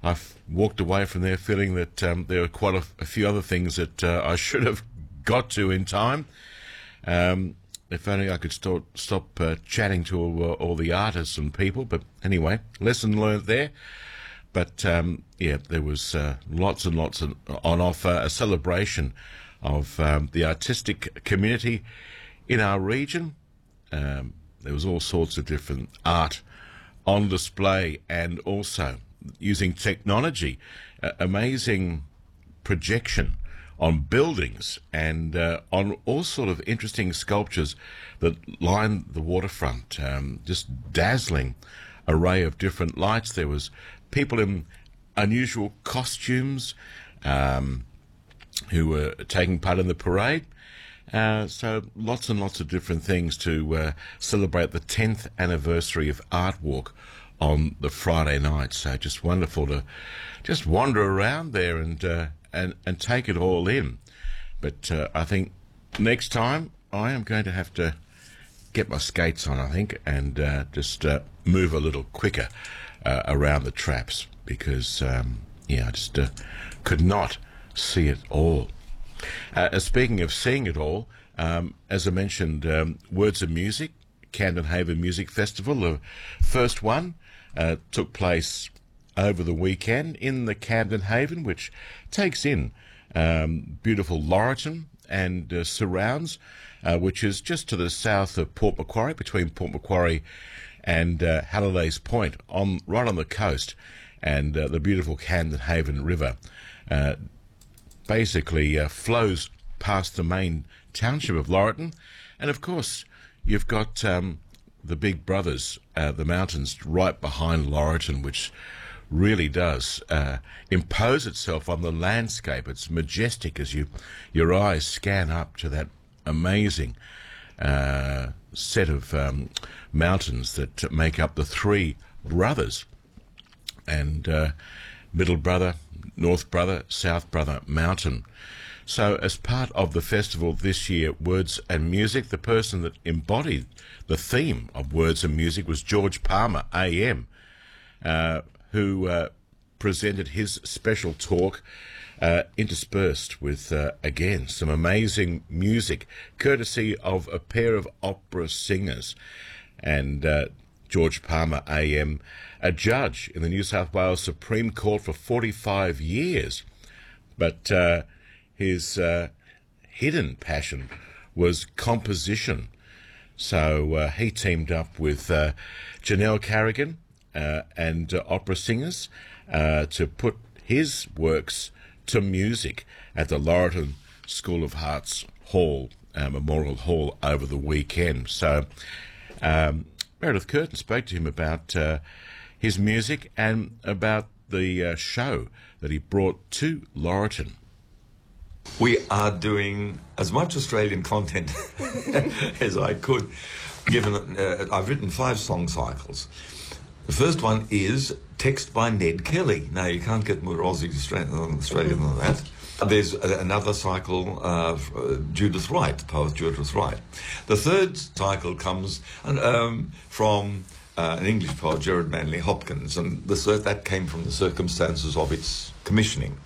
I've walked away from there feeling that there were quite a few other things that I should have got to in time. If only I could stop chatting to all the artists and people. But anyway, lesson learned there. But yeah, there was lots and lots on offer, a celebration of the artistic community in our region. There was all sorts of different art on display, and also using technology, amazing projection on buildings and on all sort of interesting sculptures that line the waterfront. Just dazzling array of different lights. There was people in unusual costumes who were taking part in the parade. So lots and lots of different things to celebrate the 10th anniversary of Art Walk on the Friday night. So just wonderful to just wander around there and take it all in. But I think next time I am going to have to get my skates on, I think, and just move a little quicker around the traps, because yeah, I just could not see it all. Speaking of seeing it all, as I mentioned, Words of Music, Camden Haven Music Festival, the first one took place over the weekend in the Camden Haven, which takes in beautiful Laurelton and surrounds, which is just to the south of Port Macquarie, between Port Macquarie and Halliday's Point, right on the coast, and the beautiful Camden Haven River basically flows past the main township of Laurelton. And of course, you've got the Big Brothers, the mountains right behind Laurelton, which really does impose itself on the landscape. It's majestic as your eyes scan up to that amazing set of mountains that make up the three brothers, and Middle Brother, North Brother, South Brother Mountain. So as part of the festival this year, Words and Music, the person that embodied the theme of Words and Music was George Palmer, AM, who presented his special talk, interspersed with, again, some amazing music, courtesy of a pair of opera singers. And George Palmer, AM, a judge in the New South Wales Supreme Court for 45 years. But his hidden passion was composition. So he teamed up with Janelle Carrigan and opera singers to put his works to music at the Laurelton School of Arts Hall, Memorial Hall, over the weekend. So Meredith Curtin spoke to him about his music and about the show that he brought to Laurelton. We are doing as much Australian content as I could, given that I've written 5 song cycles. The first one is Text by Ned Kelly. Now, you can't get more Aussie Australian than that. There's another cycle, Judith Wright, the poet Judith Wright. The third cycle comes from an English poet, Gerard Manley Hopkins, and that came from the circumstances of its commissioning.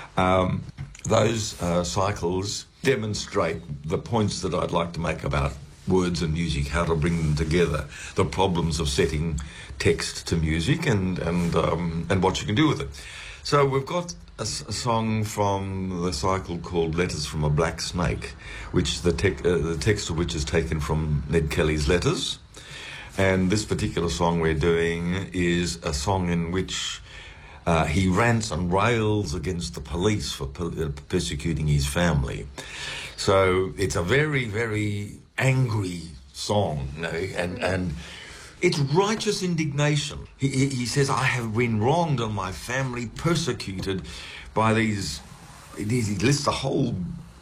Those cycles demonstrate the points that I'd like to make about words and music, how to bring them together, the problems of setting text to music, and what you can do with it. So we've got a song from the cycle called Letters from a Black Snake, which the text of which is taken from Ned Kelly's letters. And this particular song we're doing is a song in which he rants and rails against the police for persecuting his family. So it's a very, very angry song, you know, and it's righteous indignation. He says, I have been wronged and my family persecuted by these. He lists a whole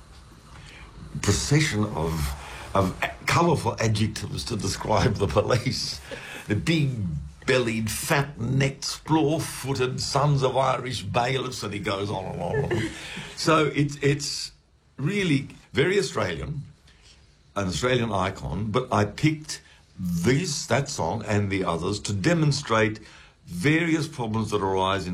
procession of colourful adjectives to describe the police. The big-bellied, fat-necked, sprawl-footed sons of Irish bailiffs, and he goes on and on and on. So it's really very Australian, an Australian icon, but I picked that song and the others to demonstrate various problems that arise in